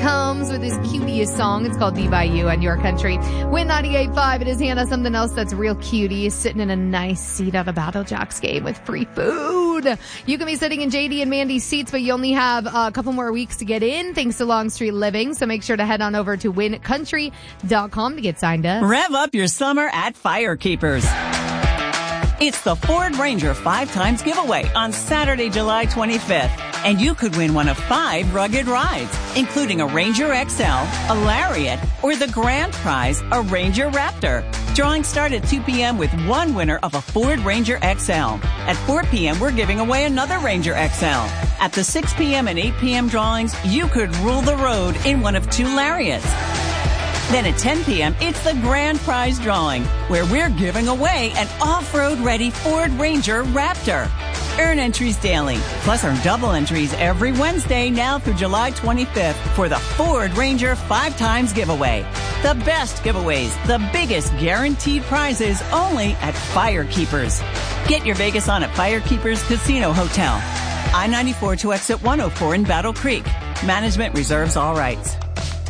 Combs with his cutest song. It's called Be By You on Your Country. Win 98.5. It is Hannah. Something else that's real cutie is sitting in a nice seat at a Battle Jacks game with free food. You can be sitting in JD and Mandy's seats, but you only have a couple more weeks to get in thanks to Longstreet Living. So make sure to head on over to wincountry.com to get signed up. Rev up your summer at Firekeepers. It's the Ford Ranger 5 times giveaway on Saturday, July 25th. And you could win one of 5 rugged rides, including a Ranger XL, a Lariat, or the grand prize, a Ranger Raptor. Drawings start at 2 p.m. with one winner of a Ford Ranger XL. At 4 p.m., we're giving away another Ranger XL. At the 6 p.m. and 8 p.m. drawings, you could rule the road in one of 2 Lariats. Then at 10 p.m., it's the grand prize drawing, where we're giving away an off-road ready Ford Ranger Raptor. Earn entries daily, plus earn double entries every Wednesday now through July 25th for the Ford Ranger 5 times giveaway. The best giveaways, the biggest guaranteed prizes, only at Firekeepers. Get your Vegas on at Firekeepers Casino Hotel. I-94 to exit 104 in Battle Creek. Management reserves all rights.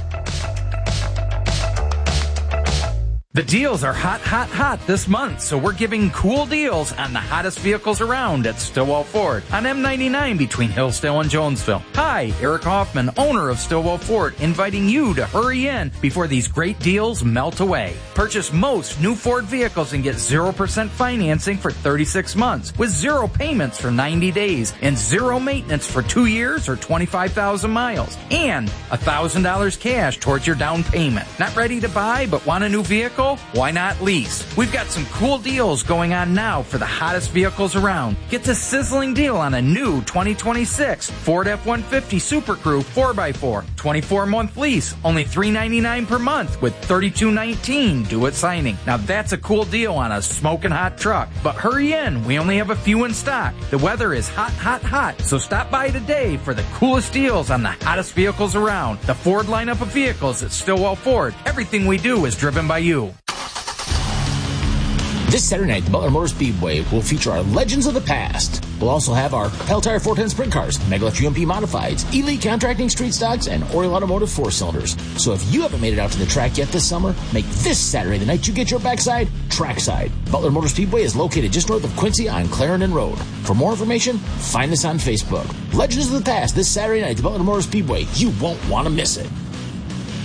The deals are hot, hot, hot this month, so we're giving cool deals on the hottest vehicles around at Stillwell Ford on M99 between Hillsdale and Jonesville. Hi, Eric Hoffman, owner of Stillwell Ford, inviting you to hurry in before these great deals melt away. Purchase most new Ford vehicles and get 0% financing for 36 months with 0 payments for 90 days and 0 maintenance for 2 years or 25,000 miles and $1,000 cash towards your down payment. Not ready to buy but want a new vehicle? Why not lease? We've got some cool deals going on now for the hottest vehicles around. Get the sizzling deal on a new 2026 Ford F-150 Super Crew 4x4. 24-month lease, only $399 per month with $32.19 due at signing. Now that's a cool deal on a smoking hot truck. But hurry in, we only have a few in stock. The weather is hot, hot, hot, so stop by today for the coolest deals on the hottest vehicles around. The Ford lineup of vehicles at Stillwell Ford. Everything we do is driven by you. This Saturday night, the Butler Motor Speedway will feature our Legends of the Past. We'll also have our Peltire 410 Sprint Cars, Megalith UMP Modifieds, Elite Contracting Street Stocks, and Oriole Automotive 4-cylinders. So if you haven't made it out to the track yet this summer, make this Saturday the night you get your backside trackside. Butler Motor Speedway is located just north of Quincy on Clarendon Road. For more information, find us on Facebook. Legends of the Past this Saturday night at the Butler Motor Speedway. You won't want to miss it.